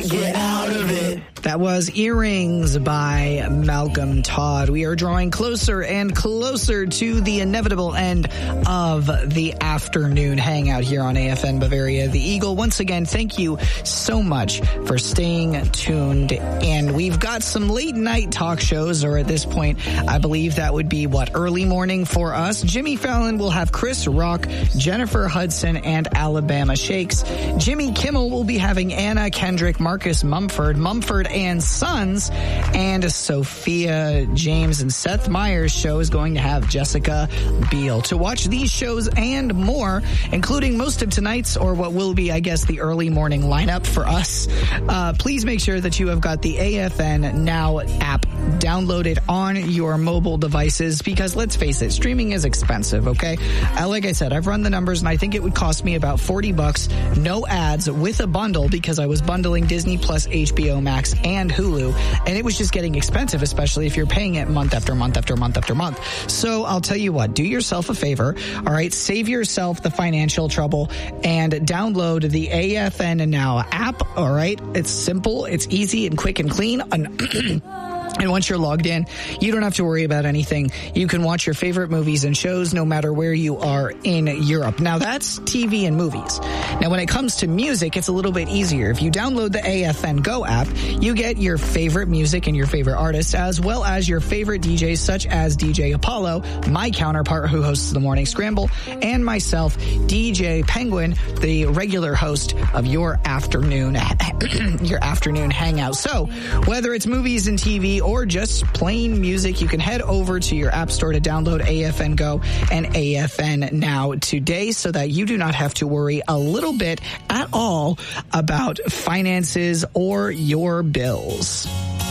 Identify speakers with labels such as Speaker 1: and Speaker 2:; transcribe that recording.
Speaker 1: get out of it.
Speaker 2: That was Earrings by Malcolm Todd. We are drawing closer and closer to the inevitable end of the afternoon hangout here on AFN Bavaria the Eagle. Once again, thank you so much for staying tuned. And we've got some late night talk shows, or at this point, I believe that would be early morning for us. Jimmy Fallon will have Chris Rock, Jennifer Hudson, and Alabama Shakes. Jimmy Kimmel will be having Anna Kendrick, Marcus Mumford and Sons, and Sophia James and Seth Meyers' show is going to have Jessica Biel. To watch these shows and more, including most of tonight's, or what will be, I guess, the early morning lineup for us, please make sure that you have got the AFN Now app downloaded on your mobile devices, because let's face it, streaming is expensive, okay? Like I said, I've run the numbers, and I think it would cost me about $40, no ads, with a bundle, because I was bundling Disney Plus, HBO Max, and Hulu, and it was just getting expensive, especially if you're paying it month after month after month after month. So I'll tell you what, do yourself a favor, all right? Save yourself the financial trouble and download the AFN Now app, all right? It's simple, it's easy, and quick and clean. And once you're logged in, you don't have to worry about anything. You can watch your favorite movies and shows no matter where you are in Europe. Now, that's TV and movies. Now, when it comes to music, it's a little bit easier. If you download the AFN Go app, you get your favorite music and your favorite artists, as well as your favorite DJs, such as DJ Apollo, my counterpart who hosts the Morning Scramble, and myself, DJ Penguin, the regular host of your afternoon hangout. So, whether it's movies and TV or just plain music, you can head over to your app store to download AFN Go and AFN Now today, so that you do not have to worry a little bit at all about finances or your bills.